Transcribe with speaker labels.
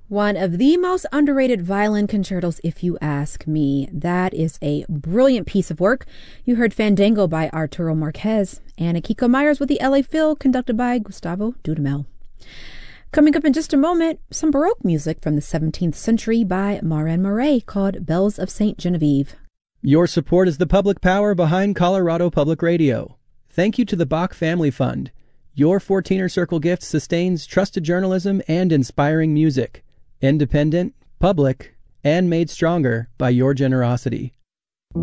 Speaker 1: One of the most underrated violin concertos, if you ask me. That is a brilliant piece of work. You heard Fandango by Arturo Marquez and Akiko Myers with the LA Phil, conducted by Gustavo Dudamel. Coming up in just a moment, some Baroque music from the 17th century by Marin Marais called Bells of St. Genevieve.
Speaker 2: Your support is the public power behind Colorado Public Radio. Thank you to the Bach Family Fund. Your 14er Circle gift sustains trusted journalism and inspiring music. Independent, public, and made stronger by your generosity.